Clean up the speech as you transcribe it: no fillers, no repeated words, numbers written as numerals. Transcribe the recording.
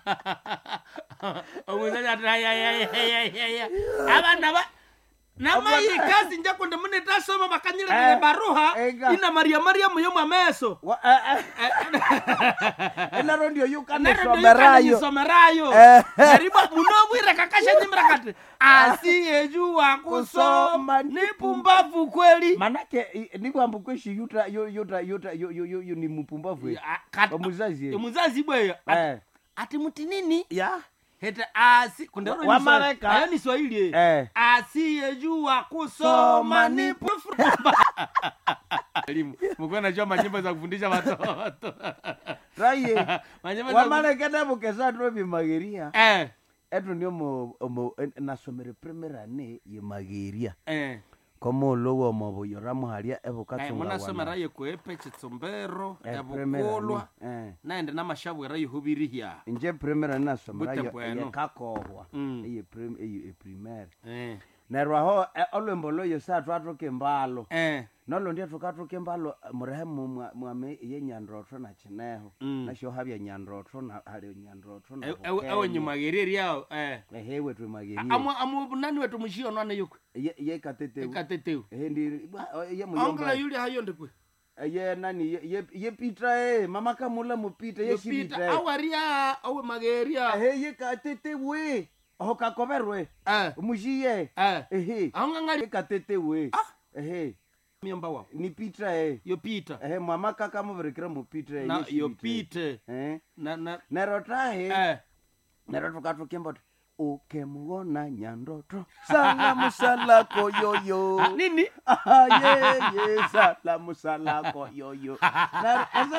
Omuzanya ya. Abana ba nama hii kazi nja kwenda mune tasoma bakanyira baruha ina Maria muyo mwameso. Ena rondio yukane somerayo. Nariba munobwira kakasha nyimrakate. Asiyejua kusoma ni pumbavu kweli. Manake ni kwambukweshi yuta ni mpumbavu. Muzazi bwe. Ati muti nini? Ya. Heta kundero wa Mareka. Ayo ni Swahili. Asiyejua kusoma ni pumbavu. Elimu. Mko najua manyimbo za kufundisha watoto. Raye. Wa Mareka ndabo kesa trobi mageria. Eto ndio nasomere primera ne ye mageria. Como logo mo yoramu haria evokatso mwana somera ye kwepe chitsombero evokolwa naende na mashabu era yihubirihya nje primera na somera ye kakohwa ye primaire nerwaho olwembolo yo sa twatoke mbalo nolo ndia tukatoke mbalo murehemu mwame ye nyandrotho na chineho na sho habya nyandrotho na hali nyandrotho na ewe nyumagereri yao hewe tu mageri amu nani wetu mushio nane yuko ye katete ndi ye muyomba ongla yuli hayo ndikwe ye nani ye pitra mama kamula mupita ye shibita awaria awe mageria ye katete we hokakoverwe mushie ahongangari katete we miomba wa ni pitra yo pita mama kaka muverekera mupitra na yo pite na nerota nerotoka tukemba ukemuona nyandotro salamu salako yoyo nini ye salamu salako yoyo na